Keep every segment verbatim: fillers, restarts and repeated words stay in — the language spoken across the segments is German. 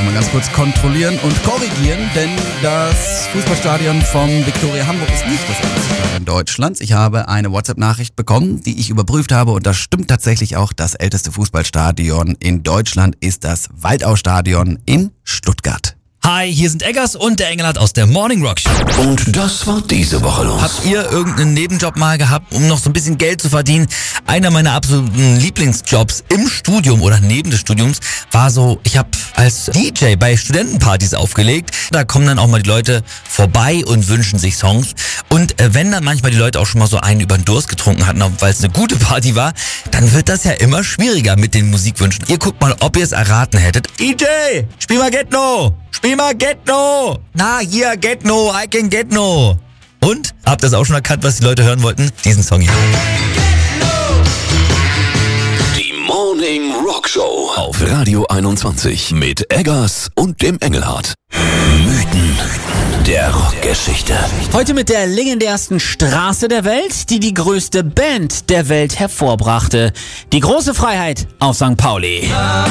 mal ganz kurz kontrollieren und korrigieren, denn das Fußballstadion vom Viktoria Hamburg ist nicht das älteste Stadion Deutschlands. Ich habe eine WhatsApp-Nachricht bekommen, die ich überprüft habe und das stimmt tatsächlich auch. Das älteste Fußballstadion in Deutschland ist das Waldau-Stadion in Stuttgart. Hi, hier sind Eggers und der Engelhardt aus der Morning Rock Show. Und das war diese Woche los. Habt ihr irgendeinen Nebenjob mal gehabt, um noch so ein bisschen Geld zu verdienen? Einer meiner absoluten Lieblingsjobs im Studium oder neben des Studiums war so, ich habe als D J bei Studentenpartys aufgelegt. Da kommen dann auch mal die Leute vorbei und wünschen sich Songs. Und äh, wenn dann manchmal die Leute auch schon mal so einen über den Durst getrunken hatten, weil es eine gute Party war, dann wird das ja immer schwieriger mit den Musikwünschen. Ihr guckt mal, ob ihr es erraten hättet. D J, spiel mal Get No! Spiel mal Get No! Na, hier, Get No, I can get no! Und? Habt ihr das auch schon erkannt, was die Leute hören wollten? Diesen Song hier. Die Morning Rock Show auf Radio einundzwanzig mit Eggers und dem Engelhardt. Mythen der Rockgeschichte. Heute mit der legendärsten Straße der Welt, die die größte Band der Welt hervorbrachte. Die große Freiheit auf Sankt Pauli.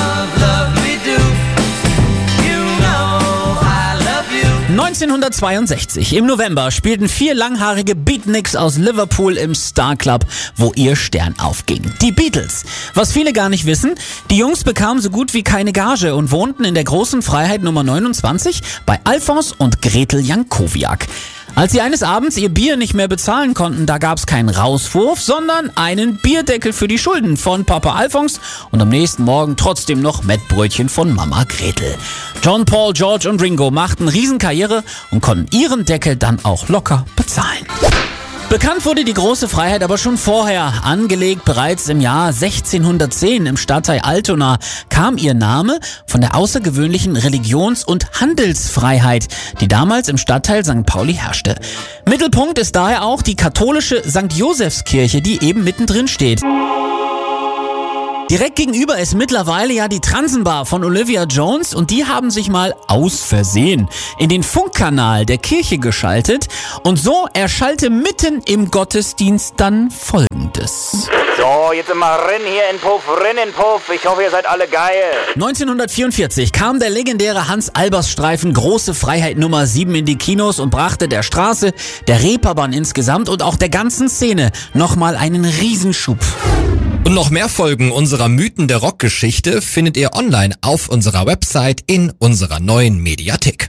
neunzehnhundertzweiundsechzig, im November, spielten vier langhaarige Beatniks aus Liverpool im Star Club, wo ihr Stern aufging. Die Beatles. Was viele gar nicht wissen, die Jungs bekamen so gut wie keine Gage und wohnten in der großen Freiheit Nummer neunundzwanzig bei Alfons und Gretel Jankowiak. Als sie eines Abends ihr Bier nicht mehr bezahlen konnten, da gab's keinen Rauswurf, sondern einen Bierdeckel für die Schulden von Papa Alfons und am nächsten Morgen trotzdem noch Mettbrötchen von Mama Gretel. John, Paul, George und Ringo machten Riesenkarriere und konnten ihren Deckel dann auch locker bezahlen. Bekannt wurde die große Freiheit aber schon vorher. Angelegt bereits im Jahr sechzehnhundertzehn im Stadtteil Altona kam ihr Name von der außergewöhnlichen Religions- und Handelsfreiheit, die damals im Stadtteil Sankt Pauli herrschte. Mittelpunkt ist daher auch die katholische Sankt Josefskirche, die eben mittendrin steht. Direkt gegenüber ist mittlerweile ja die Transenbar von Olivia Jones und die haben sich mal aus Versehen in den Funkkanal der Kirche geschaltet und so erschallte mitten im Gottesdienst dann Folgendes. So, jetzt immer rennen hier in Puff, rennen in Puff. Ich hoffe, ihr seid alle geil. neunzehnhundertvierundvierzig kam der legendäre Hans-Albers-Streifen Große Freiheit Nummer sieben in die Kinos und brachte der Straße, der Reeperbahn insgesamt und auch der ganzen Szene nochmal einen Riesenschub. Und noch mehr Folgen unserer Mythen der Rockgeschichte findet ihr online auf unserer Website in unserer neuen Mediathek.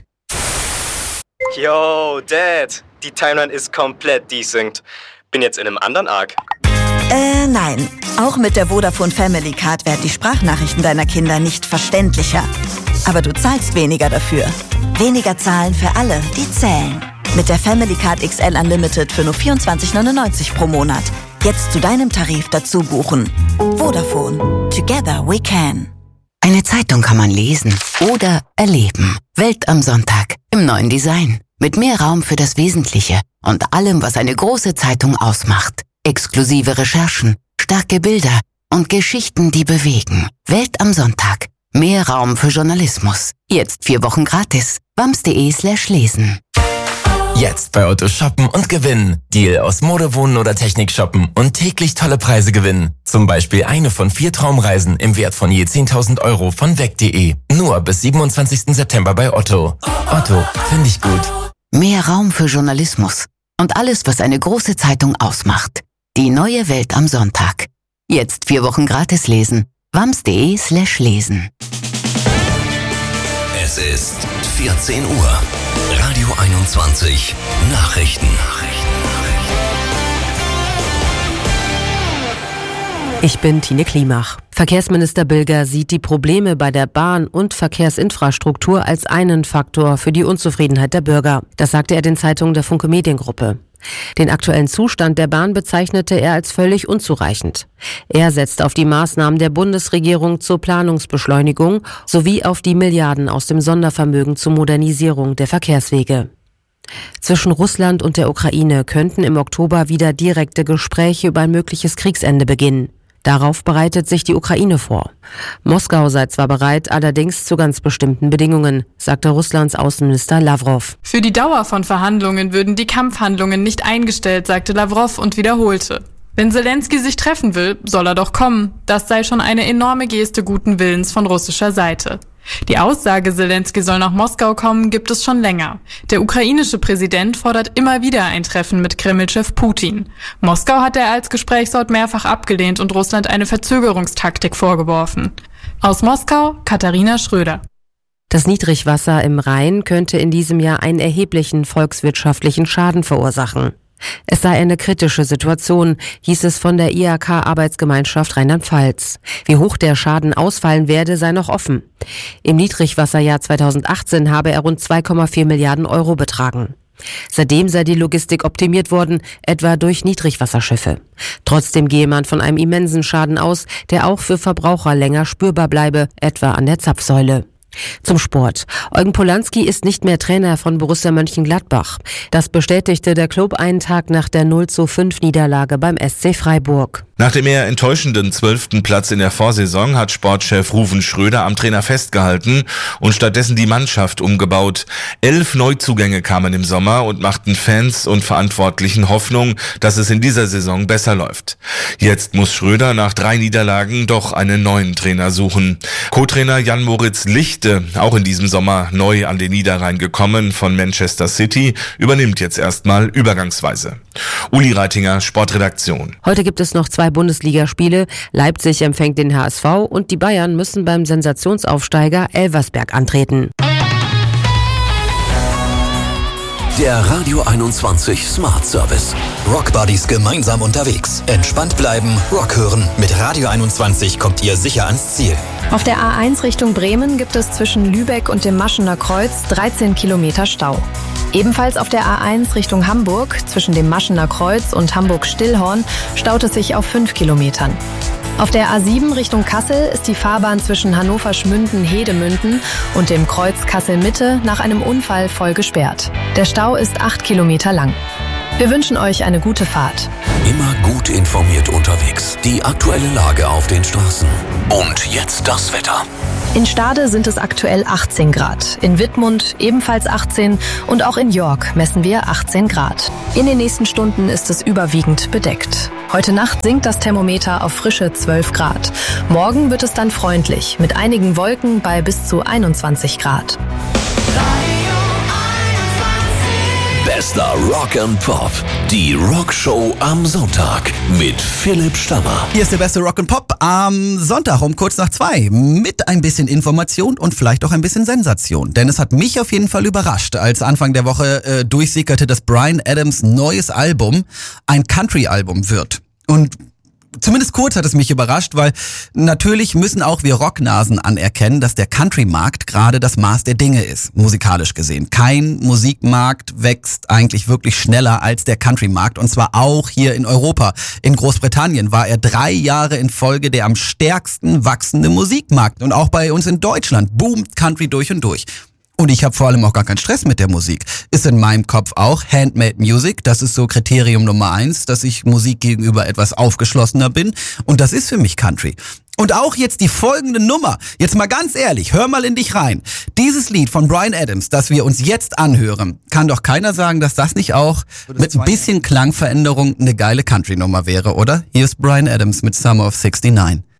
Yo, Dad, die Timeline ist komplett desynced. Bin jetzt in einem anderen Arc. Äh, nein. Auch mit der Vodafone Family Card werden die Sprachnachrichten deiner Kinder nicht verständlicher. Aber du zahlst weniger dafür. Weniger zahlen für alle, die zählen. Mit der Family Card X L Unlimited für nur vierundzwanzig neunundneunzig pro Monat. Jetzt zu deinem Tarif dazu buchen. Vodafone. Together we can. Eine Zeitung kann man lesen oder erleben. Welt am Sonntag im neuen Design. Mit mehr Raum für das Wesentliche und allem, was eine große Zeitung ausmacht. Exklusive Recherchen, starke Bilder und Geschichten, die bewegen. Welt am Sonntag. Mehr Raum für Journalismus. Jetzt vier Wochen gratis. wams.de slash lesen. Jetzt bei Otto shoppen und gewinnen. Deal aus Mode, Wohnen oder Technik shoppen und täglich tolle Preise gewinnen. Zum Beispiel eine von vier Traumreisen im Wert von je zehntausend Euro von weg punkt de. Nur bis siebenundzwanzigsten September bei Otto. Otto, finde ich gut. Mehr Raum für Journalismus und alles, was eine große Zeitung ausmacht. Die neue Welt am Sonntag. Jetzt vier Wochen gratis lesen. wams.de slash lesen. Es ist vierzehn Uhr. Radio einundzwanzig. Nachrichten. Ich bin Tine Klimach. Verkehrsminister Bilger sieht die Probleme bei der Bahn- und Verkehrsinfrastruktur als einen Faktor für die Unzufriedenheit der Bürger. Das sagte er den Zeitungen der Funke Mediengruppe. Den aktuellen Zustand der Bahn bezeichnete er als völlig unzureichend. Er setzt auf die Maßnahmen der Bundesregierung zur Planungsbeschleunigung sowie auf die Milliarden aus dem Sondervermögen zur Modernisierung der Verkehrswege. Zwischen Russland und der Ukraine könnten im Oktober wieder direkte Gespräche über ein mögliches Kriegsende beginnen. Darauf bereitet sich die Ukraine vor. Moskau sei zwar bereit, allerdings zu ganz bestimmten Bedingungen, sagte Russlands Außenminister Lavrov. Für die Dauer von Verhandlungen würden die Kampfhandlungen nicht eingestellt, sagte Lavrov und wiederholte. Wenn Selensky sich treffen will, soll er doch kommen. Das sei schon eine enorme Geste guten Willens von russischer Seite. Die Aussage, Selenskyj soll nach Moskau kommen, gibt es schon länger. Der ukrainische Präsident fordert immer wieder ein Treffen mit Kreml-Chef Putin. Moskau hat er als Gesprächsort mehrfach abgelehnt und Russland eine Verzögerungstaktik vorgeworfen. Aus Moskau, Katharina Schröder. Das Niedrigwasser im Rhein könnte in diesem Jahr einen erheblichen volkswirtschaftlichen Schaden verursachen. Es sei eine kritische Situation, hieß es von der I H K-Arbeitsgemeinschaft Rheinland-Pfalz. Wie hoch der Schaden ausfallen werde, sei noch offen. Im Niedrigwasserjahr zweitausendachtzehn habe er rund zwei Komma vier Milliarden Euro betragen. Seitdem sei die Logistik optimiert worden, etwa durch Niedrigwasserschiffe. Trotzdem gehe man von einem immensen Schaden aus, der auch für Verbraucher länger spürbar bleibe, etwa an der Zapfsäule. Zum Sport. Eugen Polanski ist nicht mehr Trainer von Borussia Mönchengladbach. Das bestätigte der Club einen Tag nach der null zu fünf Niederlage beim S C Freiburg. Nach dem eher enttäuschenden zwölften Platz in der Vorsaison hat Sportchef Ruven Schröder am Trainer festgehalten und stattdessen die Mannschaft umgebaut. Elf Neuzugänge kamen im Sommer und machten Fans und Verantwortlichen Hoffnung, dass es in dieser Saison besser läuft. Jetzt muss Schröder nach drei Niederlagen doch einen neuen Trainer suchen. Co-Trainer Jan-Moritz Lichte, auch in diesem Sommer neu an den Niederrhein gekommen von Manchester City, übernimmt jetzt erstmal übergangsweise. Uli Reitinger, Sportredaktion. Heute gibt es noch zwei Bundesligaspiele. Leipzig empfängt den H S V und die Bayern müssen beim Sensationsaufsteiger Elversberg antreten. Der Radio einundzwanzig Smart Service. Rockbuddies gemeinsam unterwegs. Entspannt bleiben, Rock hören. Mit Radio einundzwanzig kommt ihr sicher ans Ziel. Auf der A eins Richtung Bremen gibt es zwischen Lübeck und dem Maschener Kreuz dreizehn Kilometer Stau. Ebenfalls auf der A eins Richtung Hamburg, zwischen dem Maschener Kreuz und Hamburg-Stillhorn, staut es sich auf fünf Kilometern. Auf der A sieben Richtung Kassel ist die Fahrbahn zwischen Hannover-Schmünden-Hedemünden und dem Kreuz Kassel-Mitte nach einem Unfall voll gesperrt. Der Stau ist acht Kilometer lang. Wir wünschen euch eine gute Fahrt. Immer gut informiert unterwegs. Die aktuelle Lage auf den Straßen. Und jetzt das Wetter. In Stade sind es aktuell achtzehn Grad, in Wittmund ebenfalls achtzehn und auch in York messen wir achtzehn Grad. In den nächsten Stunden ist es überwiegend bedeckt. Heute Nacht sinkt das Thermometer auf frische zwölf Grad. Morgen wird es dann freundlich, mit einigen Wolken bei bis zu einundzwanzig Grad. Bester Rock and Pop. Die Rockshow am Sonntag mit Philipp Stammer. Hier ist der beste Rock and Pop am Sonntag um kurz nach zwei. Mit ein bisschen Information und vielleicht auch ein bisschen Sensation. Denn es hat mich auf jeden Fall überrascht, als Anfang der Woche äh, durchsickerte, dass Bryan Adams' neues Album ein Country-Album wird. Und zumindest kurz hat es mich überrascht, weil natürlich müssen auch wir Rocknasen anerkennen, dass der Country-Markt gerade das Maß der Dinge ist, musikalisch gesehen. Kein Musikmarkt wächst eigentlich wirklich schneller als der Country-Markt, und zwar auch hier in Europa. In Großbritannien war er drei Jahre in Folge der am stärksten wachsende Musikmarkt, und auch bei uns in Deutschland boomt Country durch und durch. Und ich habe vor allem auch gar keinen Stress mit der Musik. Ist in meinem Kopf auch Handmade Music. Das ist so Kriterium Nummer eins, dass ich Musik gegenüber etwas aufgeschlossener bin. Und das ist für mich Country. Und auch jetzt die folgende Nummer. Jetzt mal ganz ehrlich, hör mal in dich rein. Dieses Lied von Bryan Adams, das wir uns jetzt anhören, kann doch keiner sagen, dass das nicht auch mit ein bisschen Klangveränderung eine geile Country-Nummer wäre, oder? Hier ist Bryan Adams mit Summer of sixty-nine.